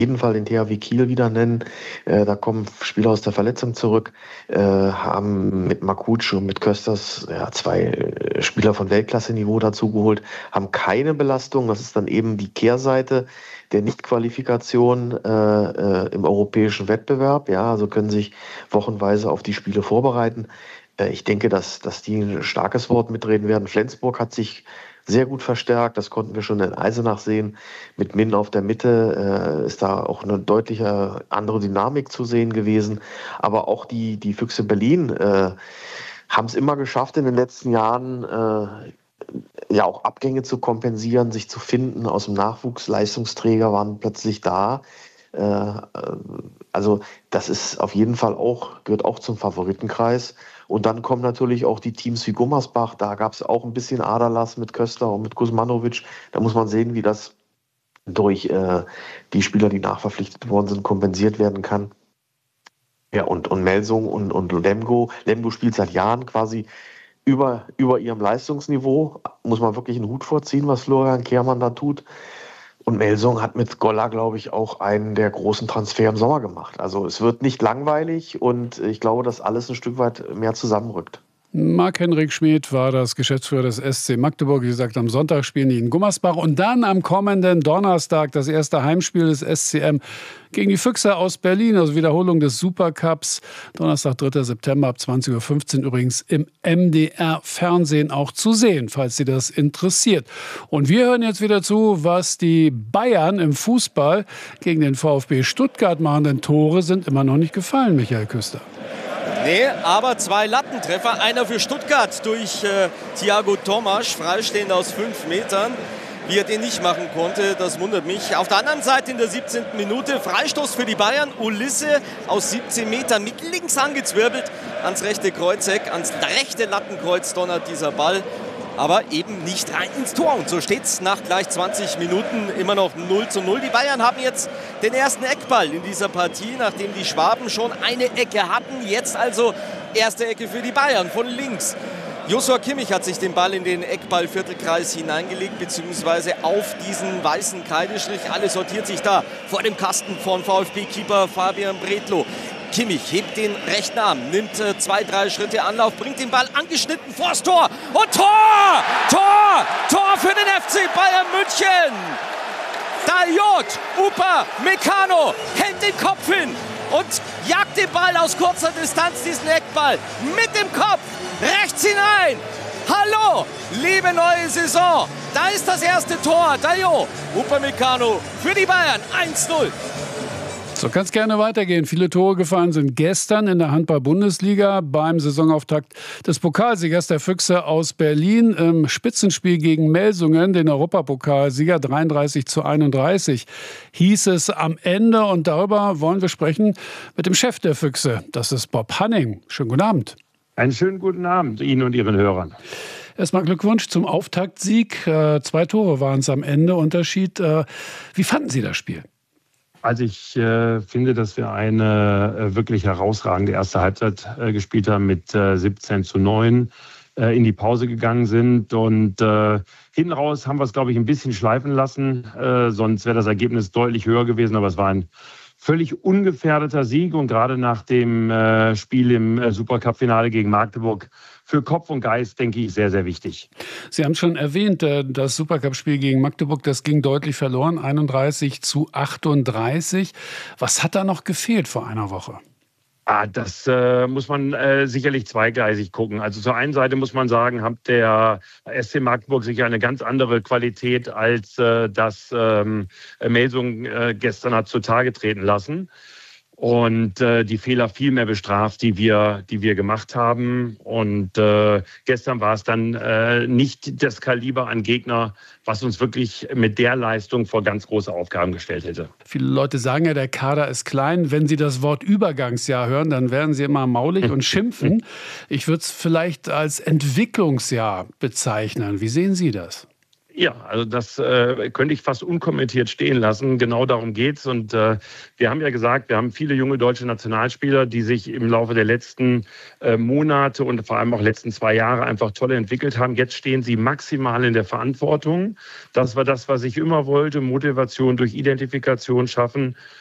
jeden Fall den THW Kiel wieder nennen. Da kommen Spieler aus der Verletzung zurück, haben mit Makuc und mit Kösters zwei Spieler von Weltklasse-Niveau dazugeholt, haben keine Belastung. Das ist dann eben die Kehrseite der Nichtqualifikation im europäischen Wettbewerb. Ja, also können sich wochenweise auf die Spiele vorbereiten. Ich denke, dass die ein starkes Wort mitreden werden. Flensburg hat sich sehr gut verstärkt, das konnten wir schon in Eisenach sehen. Mit Min auf der Mitte ist da auch eine deutliche andere Dynamik zu sehen gewesen. Aber auch die Füchse Berlin haben es immer geschafft in den letzten Jahren, auch Abgänge zu kompensieren, sich zu finden. Aus dem Nachwuchs Leistungsträger waren plötzlich da. Also das ist auf jeden Fall gehört auch zum Favoritenkreis. Und dann kommen natürlich auch die Teams wie Gummersbach. Da gab es auch ein bisschen Aderlass mit Köster und mit Kuzmanovic. Da muss man sehen, wie das durch die Spieler, die nachverpflichtet worden sind, kompensiert werden kann. Ja, und Melsung und Lemgo. Lemgo spielt seit Jahren quasi über ihrem Leistungsniveau. Muss man wirklich einen Hut vorziehen, was Florian Kehrmann da tut. Und Melsung hat mit Goller, glaube ich, auch einen der großen Transfer im Sommer gemacht. Also es wird nicht langweilig und ich glaube, dass alles ein Stück weit mehr zusammenrückt. Marc-Henrik Schmid war das Geschäftsführer des SC Magdeburg. Wie gesagt, am Sonntag spielen die in Gummersbach. Und dann am kommenden Donnerstag das erste Heimspiel des SCM gegen die Füchse aus Berlin. Also Wiederholung des Supercups. Donnerstag, 3. September ab 20.15 Uhr übrigens im MDR-Fernsehen auch zu sehen, falls Sie das interessiert. Und wir hören jetzt wieder zu, was die Bayern im Fußball gegen den VfB Stuttgart machen. Denn Tore sind immer noch nicht gefallen, Michael Küster. Nee, aber 2 Lattentreffer. Einer für Stuttgart durch Thiago Tomasch, freistehend aus 5 Metern. Wie er den nicht machen konnte, das wundert mich. Auf der anderen Seite in der 17. Minute Freistoß für die Bayern. Ulisse aus 17 Metern mit links angezwirbelt ans rechte Kreuzeck, ans rechte Lattenkreuz donnert dieser Ball. Aber eben nicht rein ins Tor. Und so steht es nach gleich 20 Minuten immer noch 0:0. Die Bayern haben jetzt den ersten Eckball in dieser Partie, nachdem die Schwaben schon eine Ecke hatten. Jetzt also erste Ecke für die Bayern von links. Joshua Kimmich hat sich den Ball in den Eckball-Viertelkreis hineingelegt, beziehungsweise auf diesen weißen Kreidestrich. Alles sortiert sich da vor dem Kasten von VfB-Keeper Fabian Bredlow. Kimmich hebt den rechten Arm, nimmt 2-3 Schritte Anlauf, bringt den Ball angeschnitten vors Tor und Tor! Tor! Tor für den FC Bayern München! Dayot, Upamecano hält den Kopf hin und jagt den Ball aus kurzer Distanz, diesen Eckball, mit dem Kopf rechts hinein. Hallo, liebe neue Saison, da ist das erste Tor. Dayot, Upamecano für die Bayern, 1:0. So kann es gerne weitergehen. Viele Tore gefallen sind gestern in der Handball-Bundesliga beim Saisonauftakt des Pokalsiegers der Füchse aus Berlin im Spitzenspiel gegen Melsungen, den Europapokalsieger 33:31 hieß es am Ende. Und darüber wollen wir sprechen mit dem Chef der Füchse. Das ist Bob Hanning. Schönen guten Abend. Einen schönen guten Abend Ihnen und Ihren Hörern. Erstmal Glückwunsch zum Auftaktsieg. 2 Tore waren es am Ende. Unterschied. Wie fanden Sie das Spiel? Also ich finde, dass wir eine wirklich herausragende erste Halbzeit gespielt haben mit 17:9, in die Pause gegangen sind und hinten raus haben wir es, glaube ich, ein bisschen schleifen lassen, sonst wäre das Ergebnis deutlich höher gewesen, aber es war ein völlig ungefährdeter Sieg und gerade nach dem Spiel im Supercup-Finale gegen Magdeburg für Kopf und Geist, denke ich, sehr, sehr wichtig. Sie haben schon erwähnt, das Supercup-Spiel gegen Magdeburg, das ging deutlich verloren, 31:38. Was hat da noch gefehlt vor einer Woche? Das muss man sicherlich zweigleisig gucken. Also zur einen Seite muss man sagen, hat der SC Magdeburg sicher eine ganz andere Qualität, als das Melsung gestern hat zutage treten lassen. Und die Fehler viel mehr bestraft, die wir gemacht haben. Und gestern war es dann nicht das Kaliber an Gegner, was uns wirklich mit der Leistung vor ganz große Aufgaben gestellt hätte. Viele Leute sagen ja, der Kader ist klein. Wenn Sie das Wort Übergangsjahr hören, dann werden Sie immer maulig und schimpfen. Ich würde es vielleicht als Entwicklungsjahr bezeichnen. Wie sehen Sie das? Ja, also das könnte ich fast unkommentiert stehen lassen. Genau darum geht's. Und wir haben ja gesagt, wir haben viele junge deutsche Nationalspieler, die sich im Laufe der letzten Monate und vor allem auch letzten 2 Jahre einfach toll entwickelt haben. Jetzt stehen sie maximal in der Verantwortung. Das war das, was ich immer wollte. Motivation durch Identifikation schaffen.